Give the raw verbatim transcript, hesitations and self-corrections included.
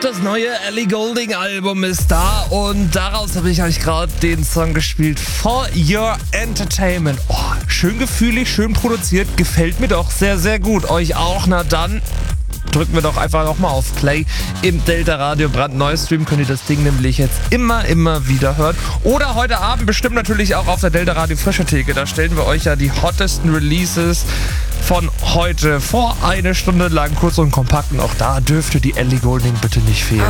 Das neue Ellie Goulding Album ist da und daraus habe ich euch gerade den Song gespielt, For Your Entertainment. Oh, schön gefühlig, schön produziert, gefällt mir doch sehr, sehr gut. Euch auch? Na dann drücken wir doch einfach nochmal auf Play im Delta Radio brandneu Stream. Könnt ihr das Ding nämlich jetzt immer, immer wieder hören. Oder heute Abend bestimmt natürlich auch auf der Delta Radio Frische Theke. Da stellen wir euch ja die hottesten Releases von heute vor eine Stunde lang kurz und kompakt. Und auch da dürfte die Ellie Goulding bitte nicht fehlen.